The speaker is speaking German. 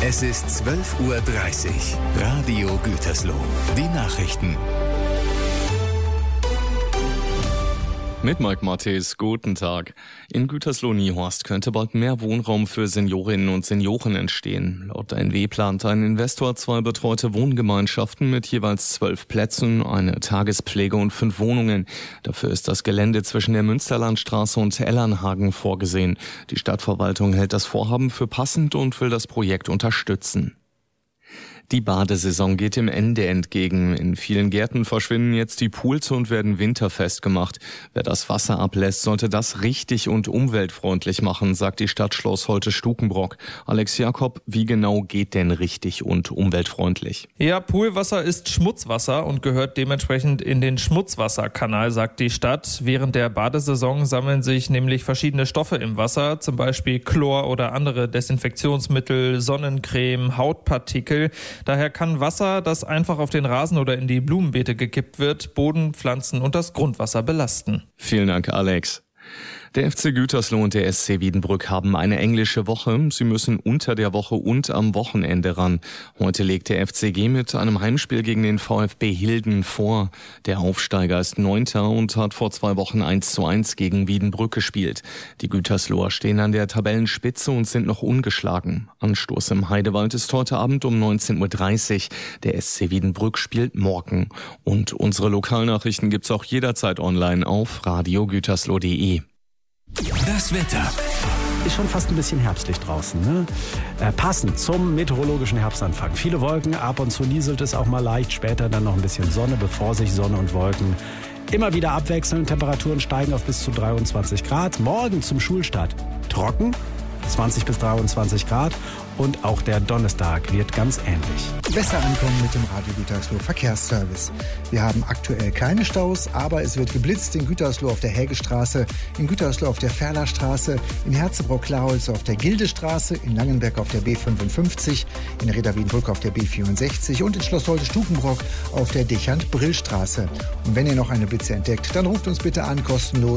Es ist 12:30 Uhr. Radio Gütersloh. Die Nachrichten. Mit Mike Mattes, guten Tag. In Gütersloh-Niehorst könnte bald mehr Wohnraum für Seniorinnen und Senioren entstehen. Laut NW plant ein Investor 2 betreute Wohngemeinschaften mit jeweils 12 Plätzen, eine Tagespflege und 5 Wohnungen. Dafür ist das Gelände zwischen der Münsterlandstraße und Ellernhagen vorgesehen. Die Stadtverwaltung hält das Vorhaben für passend und will das Projekt unterstützen. Die Badesaison geht dem Ende entgegen. In vielen Gärten verschwinden jetzt die Pools und werden winterfest gemacht. Wer das Wasser ablässt, sollte das richtig und umweltfreundlich machen, sagt die Stadt Schloss-Holte-Stukenbrock. Alex Jakob, wie genau geht denn richtig und umweltfreundlich? Ja, Poolwasser ist Schmutzwasser und gehört dementsprechend in den Schmutzwasserkanal, sagt die Stadt. Während der Badesaison sammeln sich nämlich verschiedene Stoffe im Wasser, zum Beispiel Chlor oder andere Desinfektionsmittel, Sonnencreme, Hautpartikel. Daher kann Wasser, das einfach auf den Rasen oder in die Blumenbeete gekippt wird, Boden, Pflanzen und das Grundwasser belasten. Vielen Dank, Alex. Der FC Gütersloh und der SC Wiedenbrück haben eine englische Woche. Sie müssen unter der Woche und am Wochenende ran. Heute legt der FCG mit einem Heimspiel gegen den VfB Hilden vor. Der Aufsteiger ist 9. und hat vor 2 Wochen 1:1 gegen Wiedenbrück gespielt. Die Gütersloher stehen an der Tabellenspitze und sind noch ungeschlagen. Anstoß im Heidewald ist heute Abend um 19:30 Uhr. Der SC Wiedenbrück spielt morgen. Und unsere Lokalnachrichten gibt's auch jederzeit online auf radiogütersloh.de. Das Wetter. Ist schon fast ein bisschen herbstlich draußen, ne? Passend zum meteorologischen Herbstanfang. Viele Wolken, ab und zu nieselt es auch mal leicht, später dann noch ein bisschen Sonne, bevor sich Sonne und Wolken immer wieder abwechseln. Temperaturen steigen auf bis zu 23 Grad. Morgen zum Schulstart trocken, 20 bis 23 Grad. Und auch der Donnerstag wird ganz ähnlich. Besser ankommen mit dem Radio Gütersloh Verkehrsservice. Wir haben aktuell keine Staus, aber es wird geblitzt in Gütersloh auf der Hägestraße, in Gütersloh auf der Ferlerstraße, in Herzebrock-Klaholz auf der Gildestraße, in Langenberg auf der B55, in Reda-Wiedenbrück auf der B64 und in Schloss-Holte-Stukenbrock auf der Dechant-Brill-Straße. Und wenn ihr noch eine Blitze entdeckt, dann ruft uns bitte an, kostenlos